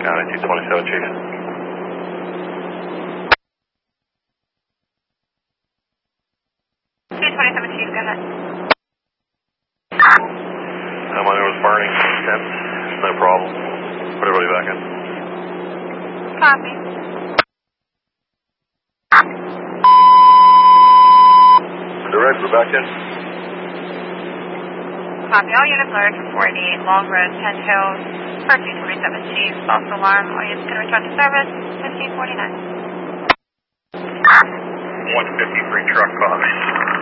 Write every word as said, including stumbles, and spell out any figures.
ninety-two twenty-seven, Chief. two twenty-seven, Chief, go ahead. Uh, my name is Barney, ten. No problem. Put everybody back in. Copy. Direct, we're back in. Copy. All units are for four eighty-eight Long Road, Tent Hills, for two twenty-seven, Chief. False alarm. All units can return to service, fifteen forty-nine. one fifty-three truck, copy.